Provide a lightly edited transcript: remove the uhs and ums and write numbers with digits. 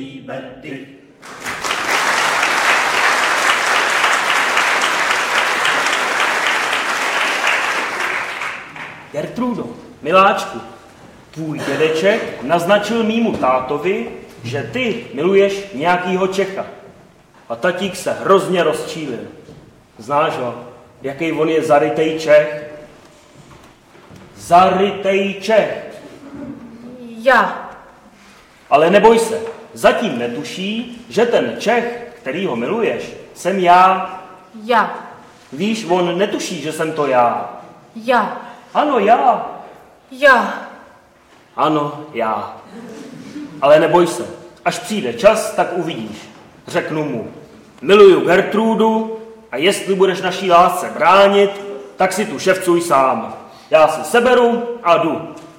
Gertrudo, miláčku, tvůj dědeček naznačil mýmu tátovi, že ty miluješ nějakýho Čecha. A tatík se hrozně rozčílil. Znáš ho, jaký on je zarytej Čech? Zarytej Čech. Já. Ale neboj se, zatím netuší, že ten Čech, který ho miluješ, jsem já. Já. Víš, on netuší, že jsem to já. Já. Ano, já. Já. Ano, já. Ale neboj se, až přijde čas, tak uvidíš. Řeknu mu, miluju Gertrudu a jestli budeš naší lásce bránit, tak si tu ševcuj sám. Já si seberu a jdu.